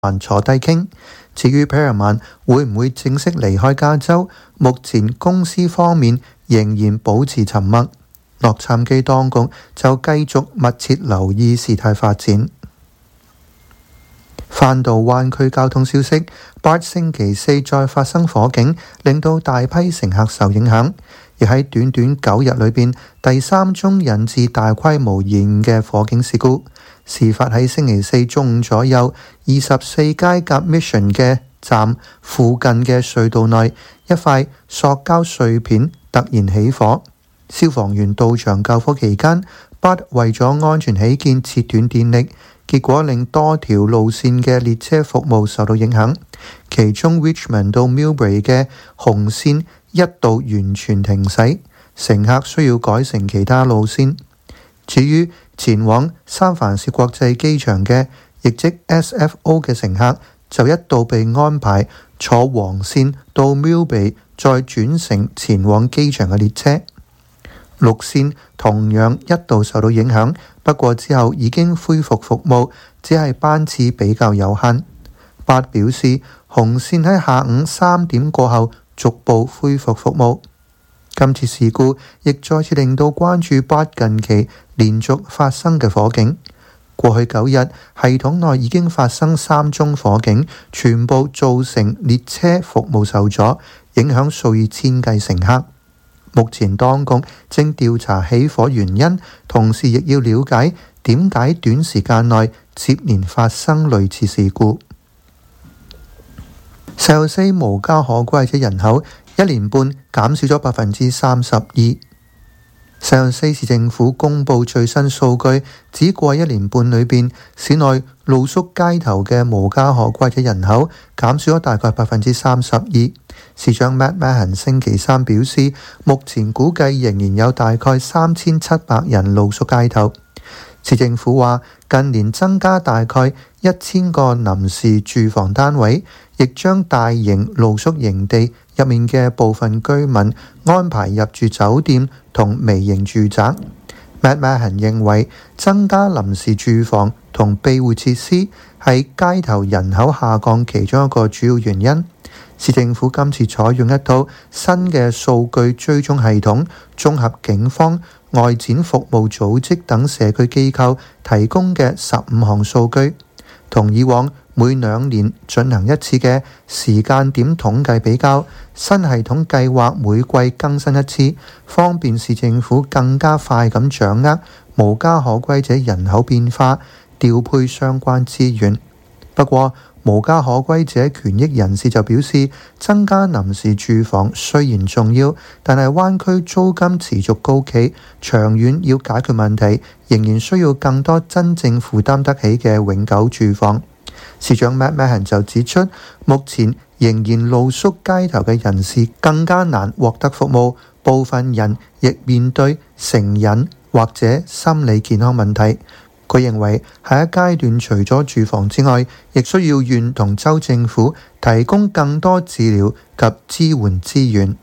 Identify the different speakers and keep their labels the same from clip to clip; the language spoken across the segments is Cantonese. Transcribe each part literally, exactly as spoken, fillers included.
Speaker 1: 曼坐低傾。至於皮爾曼會唔會正式離開加州，目前公司方面仍然保持沉默。洛杉磯當局就繼續密切留意事態發展。翻到灣區交通消息，B A R T星期四再發生火警，令到大批乘客受影響，亦喺短短九日裏邊第三宗引致大規模延誤嘅火警事故。事發喺星期四中午左右，二十四街夾 Mission 嘅站附近嘅隧道內，一塊塑膠碎片突然起火。消防員到場救火期間，B A R T為咗安全起見切斷電力，結果令多條路線嘅列車服務受到影響，其中 Richmond 到 Millbrae 嘅紅線一度完全停駛，乘客需要改乘其他路線。至於前往三藩市國際機場嘅，亦即 S F O 嘅乘客，就一度被安排坐黃線到 Millbrae，再轉乘前往機場嘅列車。綠線同樣一度受到影響，不過之後已經恢復服務，只係班次比較有限。B A R T表示，紅線喺下午三點過後逐步恢復服務。今次事故亦再次令到關注 B A R T近期連續發生嘅火警。過去九日，系統內已經發生三宗火警，全部造成列車服務受阻，影響數以千計乘客。目前當局正調查起火原因，同時亦要了解點解短時間內接連發生類似事故。石油四無家可歸者人口一年半減少咗百分之三十二。石油四市政府公布最新數據，只過一年半裏邊，市內露宿街頭嘅無家可歸者人口減少咗大概百分之三十二。市長 Matt Mahan 星期三表示，目前估計仍然有大概三千七百人露宿街頭。市政府話，近年增加大概一千個臨時住房單位，亦將大型露宿營地入面嘅部分居民安排入住酒店同微型住宅。Matt Mahan 認為，增加臨時住房同庇護設施係街頭人口下降其中一個主要原因。市政府今次採用一套新嘅數據追蹤系統，綜合警方、外展服務組織等社區機構提供嘅十五項數據，同以往每兩年進行一次嘅時間點統計比較，新系統計劃每季更新一次，方便市政府更加快咁掌握無家可歸者人口變化，調配相關資源。不過，無家可歸者權益人士就表示，增加臨時住房雖然重要，但係灣區租金持續高企，長遠要解決問題，仍然需要更多真正負擔得起嘅永久住房。市長 Matt Mahan 就指出，目前仍然露宿街頭嘅人士更加難獲得服務，部分人亦面對成癮或者心理健康問題。佢認為下一階段除咗住房之外，亦需要縣同州政府提供更多治療及支援資源。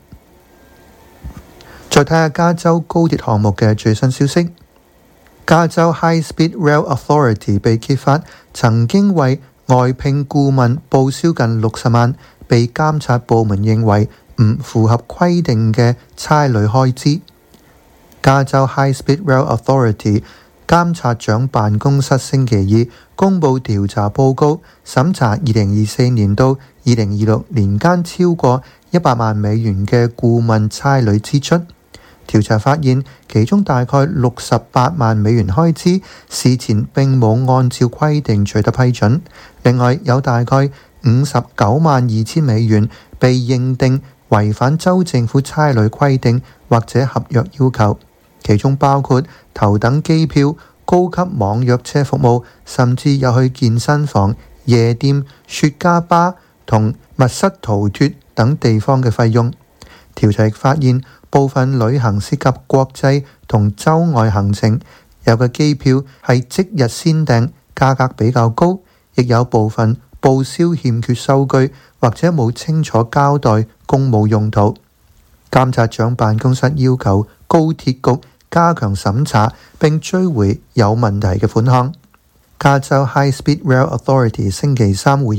Speaker 1: 再睇下加州高鐵項目嘅最新消息，加州 High Speed Rail Authority 被揭發曾經為外聘顧問報銷近六十萬，被監察部門認為唔符合規定嘅差旅開支。加州 High Speed Rail Authority監察長辦公室星期二公布調查報告，審查二零二四年到二零二六年間超過一百萬美元嘅顧問差旅支出。調查發現，其中大概六十八萬美元開支事前並冇按照規定取得批准，另外有大概五十九萬二千美元被認定違反州政府差旅規定或者合約要求。其中包括頭等機票、高級網約車服務，甚至有去健身房、夜店、雪茄吧同密室逃脫等地方嘅費用。調查亦發現，部分旅行涉及國際同州外行程，有嘅機票係即日先訂，價格比較高，亦有部分報銷欠缺收據或者冇清楚交代公務用途。監察長辦公室要求高鐵局加強審查並追回有問題嘅款項。 加州 High Speed Rail Authority 星期三回